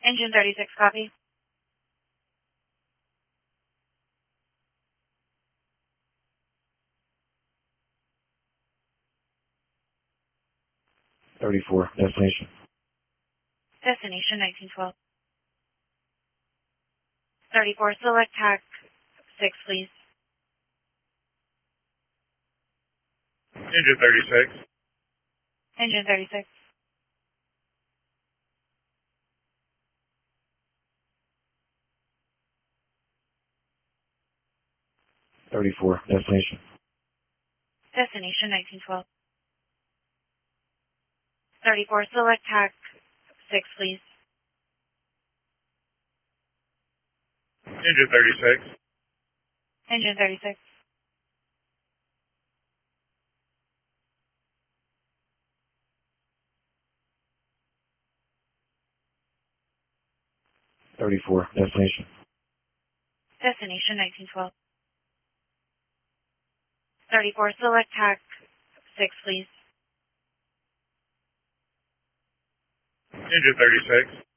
Engine 36, copy. Destination. Destination 1912. 34, select TAC 6, please. Engine 36. Engine 36. Destination. Destination 1912. 34, select TAC 6, please. Engine 36. Engine 36. Destination. Destination 1912. 34, select TAC 6, please. Engine 36.